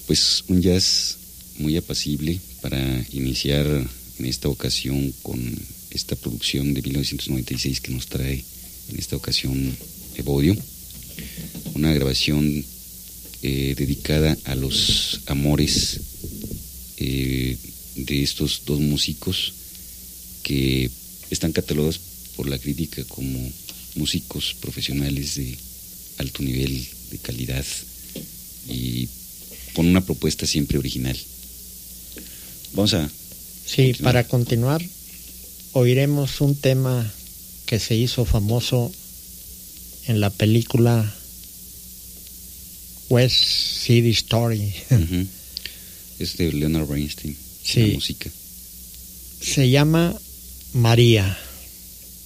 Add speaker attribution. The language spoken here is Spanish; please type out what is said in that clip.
Speaker 1: Pues un jazz muy apacible para iniciar en esta ocasión con esta producción de 1996 que nos trae en esta ocasión Evodio, una grabación dedicada a los amores de estos dos músicos que están catalogados por la crítica como músicos profesionales de alto nivel de calidad y con una propuesta siempre original. Vamos a...
Speaker 2: Sí,
Speaker 1: continuar.
Speaker 2: Para continuar, oiremos un tema que se hizo famoso en la película West Side Story.
Speaker 1: Uh-huh. Es de Leonard Bernstein,
Speaker 2: sí.
Speaker 1: la música.
Speaker 2: Se llama María.